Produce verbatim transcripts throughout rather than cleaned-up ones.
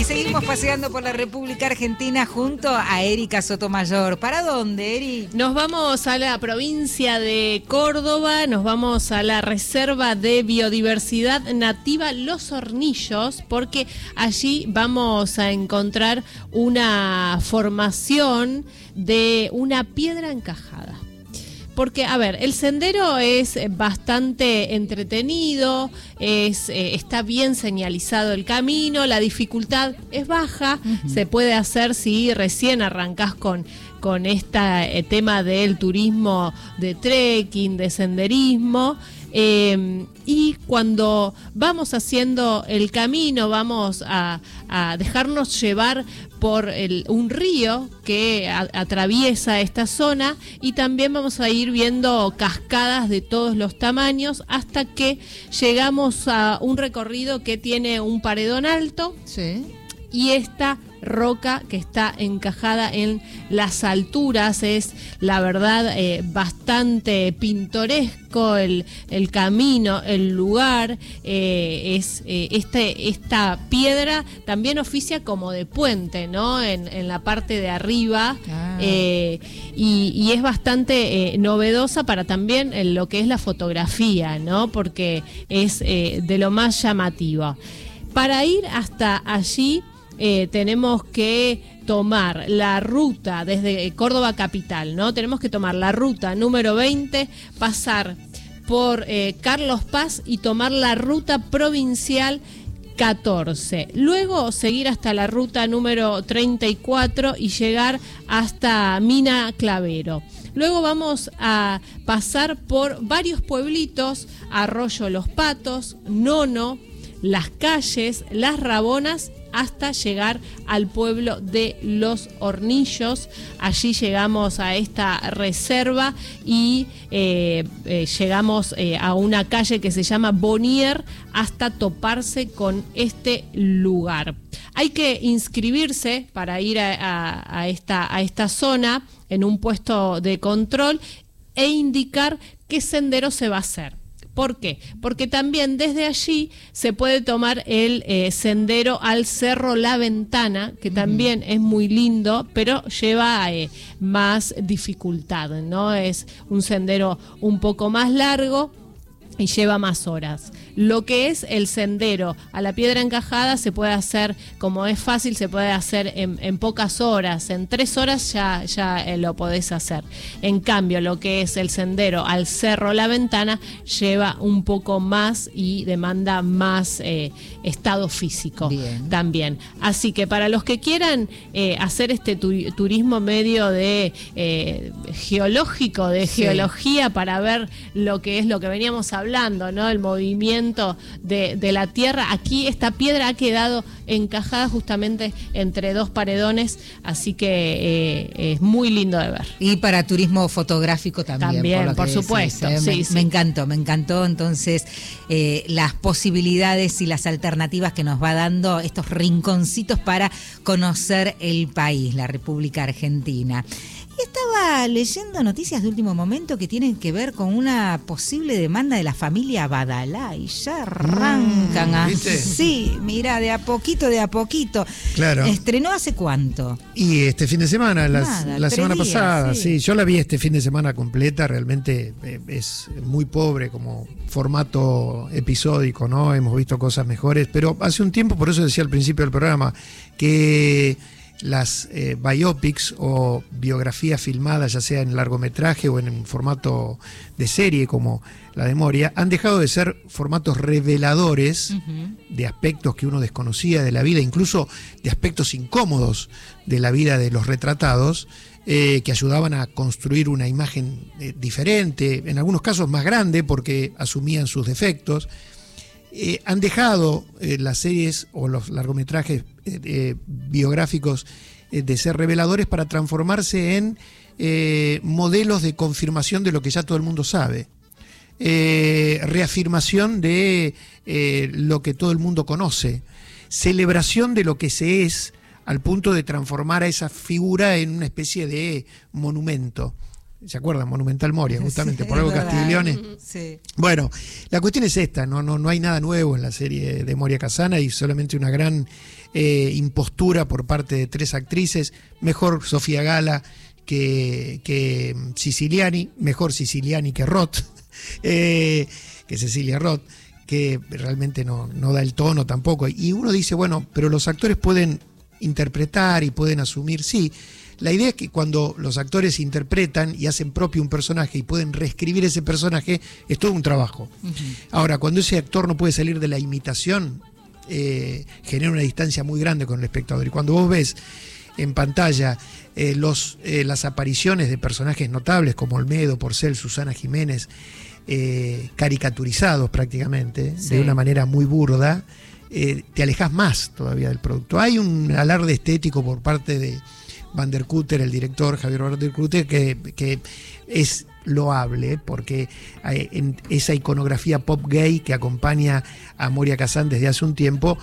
Y seguimos paseando por la República Argentina junto a Erika Sotomayor. ¿Para dónde, Eri? Nos vamos a la provincia de Córdoba, nos vamos a la Reserva de Biodiversidad Nativa Los Hornillos, porque allí vamos a encontrar una formación de una piedra encajada. Porque, a ver, el sendero es bastante entretenido, es, eh, está bien señalizado el camino, la dificultad es baja, uh-huh. Se puede hacer si recién arrancás con, con este eh, tema del turismo de trekking, de senderismo. Eh, y cuando vamos haciendo el camino, vamos a, a dejarnos llevar por el, un río que a, atraviesa esta zona, y también vamos a ir viendo cascadas de todos los tamaños hasta que llegamos a un recorrido que tiene un paredón alto. Sí. Y esta roca que está encajada en las alturas es, la verdad, eh, bastante pintoresco el, el camino, el lugar. Eh, es eh, este, esta piedra también oficia como de puente, ¿no? En, en la parte de arriba. Ah. eh, y, y es bastante eh, novedosa para también en lo que es la fotografía, ¿no? Porque es eh, de lo más llamativo. Para ir hasta allí Eh, tenemos que tomar la ruta desde Córdoba capital, ¿no? Tenemos que tomar la ruta número veinte, pasar por eh, Carlos Paz y tomar la ruta provincial catorce. Luego seguir hasta la ruta número treinta y cuatro y llegar hasta Mina Clavero. Luego vamos a pasar por varios pueblitos: Arroyo Los Patos, Nono, Las Calles, Las Rabonas, hasta llegar al pueblo de Los Hornillos. Allí llegamos a esta reserva y eh, eh, llegamos eh, a una calle que se llama Bonier hasta toparse con este lugar. Hay que inscribirse para ir a, a, a, esta, a esta zona en un puesto de control e indicar qué sendero se va a hacer. ¿Por qué? Porque también desde allí se puede tomar el eh, sendero al Cerro La Ventana, que también es muy lindo, pero lleva eh, más dificultad, ¿no? Es un sendero un poco más largo y lleva más horas. Lo que es el sendero a la piedra encajada se puede hacer, como es fácil, se puede hacer en, en pocas horas, en tres horas ya, ya eh, lo podés hacer. En cambio, lo que es el sendero al Cerro La Ventana lleva un poco más y demanda más eh, estado físico. Bien. También. Así que para los que quieran eh, hacer este tu, turismo medio de eh, geológico, de sí. geología, para ver lo que es lo que veníamos hablando, ¿no? El movimiento De, de la tierra. Aquí esta piedra ha quedado encajada justamente entre dos paredones, así que eh, es muy lindo de ver. Y para turismo fotográfico también. También, por, por supuesto. Decís, ¿eh? sí, me, sí. me encantó, me encantó entonces eh, las posibilidades y las alternativas que nos va dando estos rinconcitos para conocer el país, la República Argentina. Y estaba leyendo noticias de último momento que tienen que ver con una posible demanda de la familia Badalá, y ya arrancan mm, así. Sí, mira, de a poquito, de a poquito. Claro. ¿Estrenó hace cuánto? Y este fin de semana, las, Nada, la semana días, pasada, sí. sí, yo la vi este fin de semana completa, realmente eh, es muy pobre como formato episódico, ¿no? Hemos visto cosas mejores, pero hace un tiempo, por eso decía al principio del programa, que las eh, biopics o biografías filmadas, ya sea en largometraje o en formato de serie como la de Moria, han dejado de ser formatos reveladores uh-huh. de aspectos que uno desconocía de la vida, incluso de aspectos incómodos de la vida de los retratados, eh, que ayudaban a construir una imagen eh, diferente, en algunos casos más grande porque asumían sus defectos. Eh, han dejado eh, las series o los largometrajes eh, eh, biográficos eh, de ser reveladores para transformarse en eh, modelos de confirmación de lo que ya todo el mundo sabe, eh, reafirmación de eh, lo que todo el mundo conoce, celebración de lo que se es, al punto de transformar a esa figura en una especie de monumento. ¿Se acuerdan? Monumental Moria, justamente, sí, por algo Castiglione. Sí. Bueno, la cuestión es esta, no, no, no hay nada nuevo en la serie de Moria Kazana, y solamente una gran eh, impostura por parte de tres actrices, mejor Sofía Gala que, que Siciliani, mejor Siciliani que Roth, eh, que Cecilia Roth, que realmente no, no da el tono tampoco. Y uno dice, bueno, pero los actores pueden interpretar y pueden asumir, sí. La idea es que cuando los actores interpretan y hacen propio un personaje y pueden reescribir ese personaje, es todo un trabajo. Uh-huh. Ahora, cuando ese actor no puede salir de la imitación, eh, genera una distancia muy grande con el espectador. Y cuando vos ves en pantalla eh, los, eh, las apariciones de personajes notables como Olmedo, Porcel, Susana Jiménez, eh, caricaturizados prácticamente, sí, de una manera muy burda, eh, te alejas más todavía del producto. Hay un alarde estético por parte de Van der Kutter, el director Javier Van der Kutter, que, que es loable, porque en esa iconografía pop gay que acompaña a Moria Kazan desde hace un tiempo,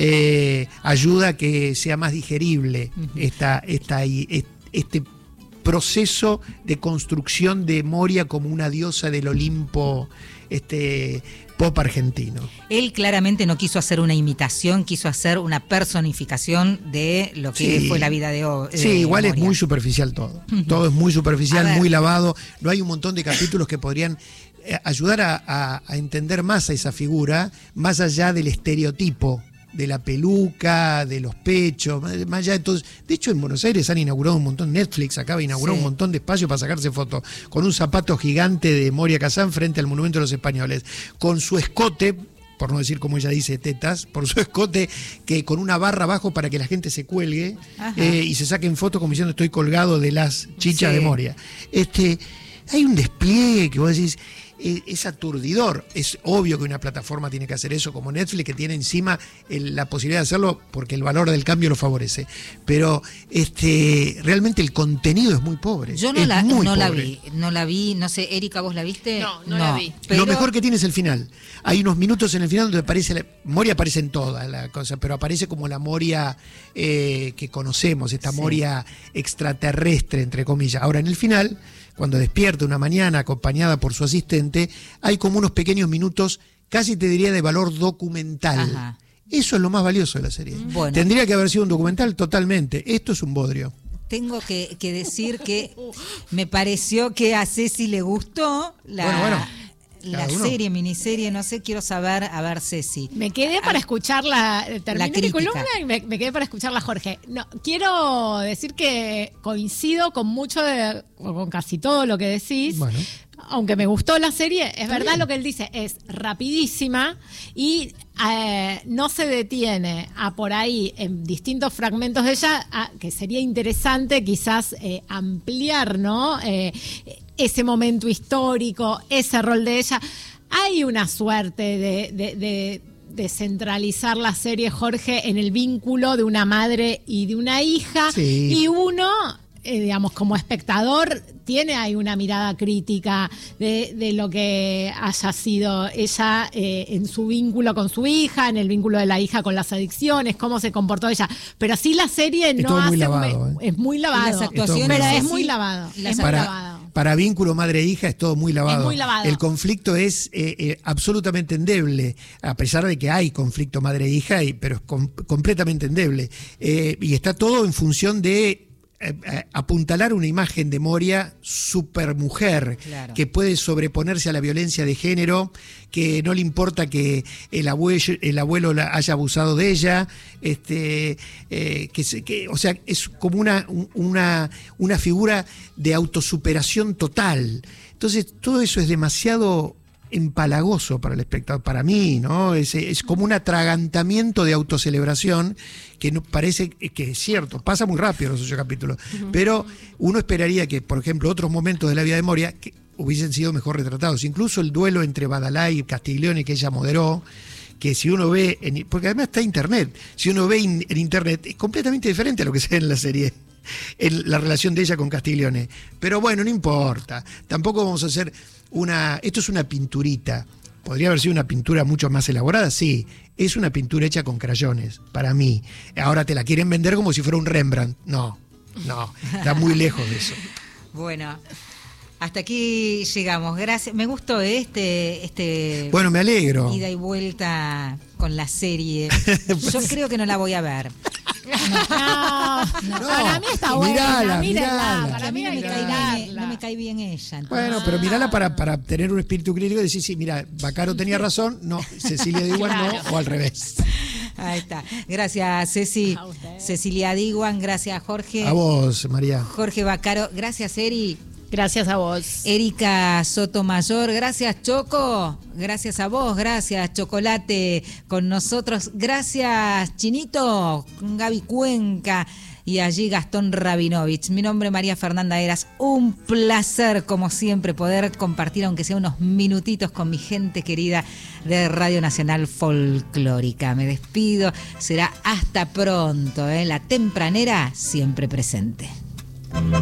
eh, ayuda a que sea más digerible uh-huh. esta, esta, este proceso de construcción de Moria como una diosa del Olimpo este, pop argentino. Él claramente no quiso hacer una imitación, quiso hacer una personificación de lo que sí. fue la vida de hoy. Sí, igual Moria. Es muy superficial todo. Uh-huh. Todo es muy superficial, muy lavado. No hay un montón de capítulos que podrían ayudar a, a, a entender más a esa figura, más allá del estereotipo de la peluca, de los pechos, más allá de todo. De hecho, en Buenos Aires han inaugurado un montón, Netflix acaba de inaugurar sí. un montón de espacio para sacarse fotos, con un zapato gigante de Moria Kazan frente al Monumento de los Españoles, con su escote, por no decir como ella dice tetas, por su escote, que con una barra abajo para que la gente se cuelgue eh, y se saquen fotos como diciendo estoy colgado de las chichas sí. de Moria. Este, hay un despliegue que vos decís, es aturdidor. Es obvio que una plataforma tiene que hacer eso, como Netflix, que tiene encima el, la posibilidad de hacerlo porque el valor del cambio lo favorece. Pero este realmente el contenido es muy pobre. Yo no, es la, muy no pobre. la vi, no la vi, no sé, Erika, ¿vos la viste? No, no, no la vi. Pero... Lo mejor que tiene es el final. Hay unos minutos en el final donde aparece, la, Moria aparece en toda la cosa, pero aparece como la Moria eh, que conocemos, esta sí. Moria extraterrestre, entre comillas. Ahora, en el final, cuando despierta una mañana acompañada por su asistente, hay como unos pequeños minutos, casi te diría de valor documental. Ajá. Eso es lo más valioso de la serie. Bueno. Tendría que haber sido un documental totalmente. Esto es un bodrio. Tengo que, que decir que me pareció que a Ceci le gustó la... Bueno, bueno. La uno. serie, miniserie, no sé, quiero saber, a ver, Ceci. Me quedé para escuchar la, terminé la mi columna y me, me quedé para escucharla, Jorge. No, quiero decir que coincido con mucho, de, con casi todo lo que decís. Bueno. Aunque me gustó la serie, es verdad bien. Lo que él dice, es rapidísima y eh, no se detiene a por ahí en distintos fragmentos de ella, a, que sería interesante quizás eh, ampliar, ¿no? Eh, ese momento histórico, ese rol de ella. Hay una suerte de, de, de, de centralizar la serie, Jorge, en el vínculo de una madre y de una hija, sí. y uno... Eh, digamos, como espectador, tiene ahí una mirada crítica de, de lo que haya sido ella eh, en su vínculo con su hija, en el vínculo de la hija con las adicciones, cómo se comportó ella. Pero sí la serie es no hace... Muy lavado, un, eh. Es muy lavado. Las actuaciones, pero es, es muy lavado. Es para, muy lavado. Para vínculo madre-hija es todo muy lavado. Es muy lavado. El conflicto es eh, eh, absolutamente endeble, a pesar de que hay conflicto madre-hija, y, pero es com- completamente endeble. Eh, y está todo en función de apuntalar una imagen de Moria supermujer, claro. que puede sobreponerse a la violencia de género, que no le importa que el abuelo, el abuelo haya abusado de ella, este, eh, que, que, o sea, es como una, una, una figura de autosuperación total. Entonces, todo eso es demasiado empalagoso para el espectador, para mí, ¿no? Es, es como un atragantamiento de autocelebración que no, parece que es cierto, pasa muy rápido los ocho capítulos, uh-huh. pero uno esperaría que, por ejemplo, otros momentos de la vida de Moria que hubiesen sido mejor retratados, incluso el duelo entre Badalá y Castiglione que ella moderó, que si uno ve, en, porque además está internet, si uno ve in, en internet es completamente diferente a lo que se ve en la serie, en la relación de ella con Castiglione, pero bueno, no importa, tampoco vamos a hacer una, esto es una pinturita, podría haber sido una pintura mucho más elaborada, sí, es una pintura hecha con crayones, para mí, ahora te la quieren vender como si fuera un Rembrandt, no, no, está muy lejos de eso. Bueno, Hasta aquí llegamos. Gracias. Me gustó este, este. Bueno, me alegro. Ida y vuelta con la serie. Yo creo que no la voy a ver. No, no, No, para mí está buena. mirala, mírenla, mirala. Para A mí mí no hay me, que cae bien, mirarla. no me cae bien ella. entonces- Bueno, pero mirala para, para tener un espíritu crítico y decir, sí, mira, Bacaro tenía razón, no, Cecilia Diwan Claro. no, o al revés. Ahí está. Gracias, Ceci. A usted. Cecilia Diwan, gracias, Jorge. A vos, María. Jorge Bacaro, gracias, Eri. Gracias a vos. Erika Sotomayor, gracias, Choco. Gracias a vos, gracias, Chocolate, con nosotros. Gracias, Chinito, Gaby Cuenca y allí Gastón Rabinovich. Mi nombre es María Fernanda Eras. Un placer, como siempre, poder compartir, aunque sea unos minutitos, con mi gente querida de Radio Nacional Folclórica. Me despido, será hasta pronto, ¿eh? La tempranera siempre presente.